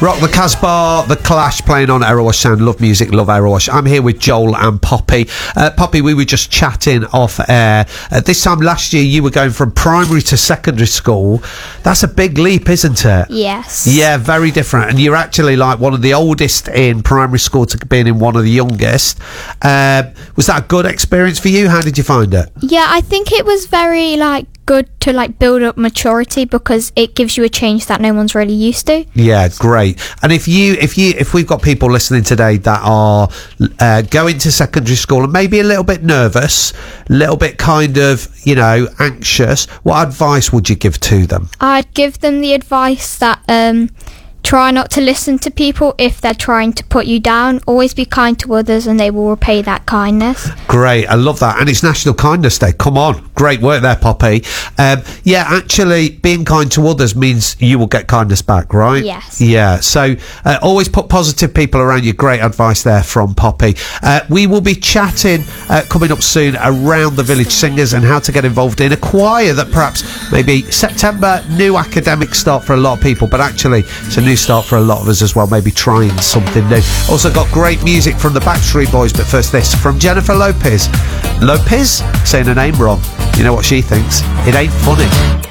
Rock the Casbah, The Clash playing on Erewash Sound. Love music, love Erewash. I'm here with Joel and Poppy. Poppy, we were just chatting off air. This time last year, you were going from primary to secondary school. That's a big leap, isn't it? Yes. Yeah, very different. And you're actually like one of the oldest in primary school to being in one of the youngest. Was that a good experience for you? How did you find it? Yeah, I think it was very good to build up maturity because it gives you a change that no one's really used to. Yeah, great. And if we've got people listening today that are going to secondary school and maybe a little bit nervous, a little bit kind of, anxious, what advice would you give to them? I'd give them the advice that try not to listen to people if they're trying to put you down. Always be kind to others and they will repay that kindness. Great, I love that. And it's National Kindness Day. Come on, great work there, Poppy. Actually being kind to others means you will get kindness back, right? Yes. Yeah, so always put positive people around you. Great advice there from Poppy. We will be chatting coming up soon around the Village Singers and how to get involved in a choir that perhaps maybe September, new academic start for a lot of people, but actually it's a new start for a lot of us as well, maybe trying something new. Also got great music from the Backstreet Boys, but first this from Jennifer Lopez. Saying her name wrong. You know what she thinks? It ain't funny.